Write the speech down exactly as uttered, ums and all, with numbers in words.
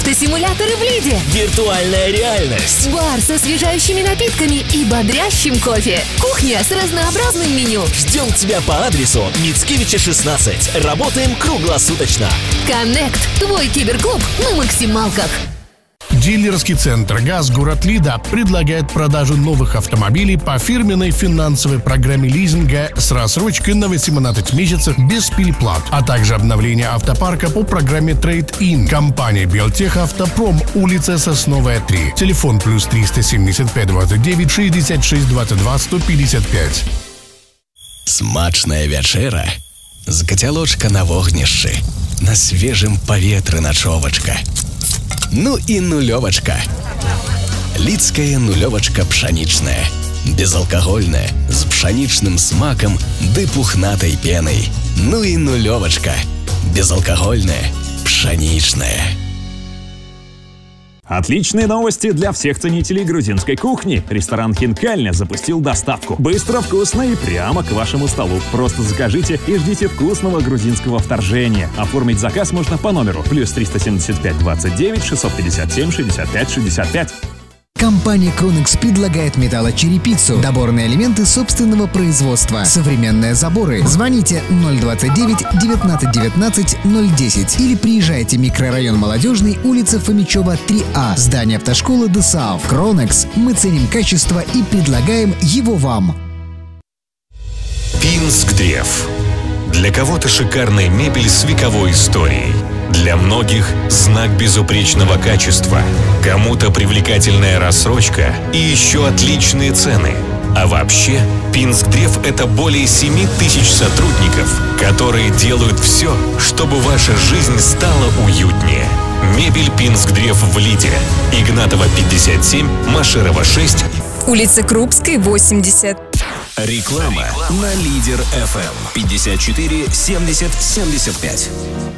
Фотосимуляторы в Лиде. Виртуальная реальность. Бар с освежающими напитками и бодрящим кофе. Кухня с разнообразным меню. Ждем тебя по адресу Мицкевича шестнадцать. Работаем круглосуточно. Коннект. Твой киберклуб на максималках. Дилерский центр «ГАЗ» город Лида предлагает продажу новых автомобилей по фирменной финансовой программе лизинга с рассрочкой на восемнадцать месяцев без переплат, а также обновление автопарка по программе Trade-in. Компания «Белтех Автопром», улица Сосновая, три. Телефон плюс триста семьдесят пять двадцать девять шестьдесят шесть двадцать два сто пятьдесят пять. Смачная вячера з кацялочка на вогнішчы, на свежым паветры начовачка. Ну и нулевочка. Лидская нулевочка пшеничная. Безалкогольная, с пшеничным смаком да пухнатой пеной. Ну и нулевочка. Безалкогольная, пшеничная. Отличные новости для всех ценителей грузинской кухни. Ресторан «Хинкальня» запустил доставку. Быстро, вкусно и прямо к вашему столу. Просто закажите и ждите вкусного грузинского вторжения. Оформить заказ можно по номеру плюс триста семьдесят пять двадцать девять шестьсот пятьдесят семь шестьдесят пять шестьдесят пять. Компания Кронекс предлагает металлочерепицу. Доборные элементы собственного производства. Современные заборы. Звоните ноль двадцать девять девятнадцать девятнадцать ноль десять или приезжайте в микрорайон Молодежный, улица Фомичева, три А, здание автошколы ДСАУ. Кронекс. Мы ценим качество и предлагаем его вам. Пинск-Древ. Для кого-то шикарная мебель с вековой историей. Для многих знак безупречного качества. Кому-то привлекательная рассрочка и еще отличные цены. А вообще, Пинск-Древ — это более семи тысяч сотрудников, которые делают все, чтобы ваша жизнь стала уютнее. Мебель Пинск-Древ в Лиде. Игнатова, пятьдесят семь, Машерова, шесть. Улица Крупской, восемьдесят. Реклама на Лидер эф эм пятьдесят четыре семьдесят семьдесят пять.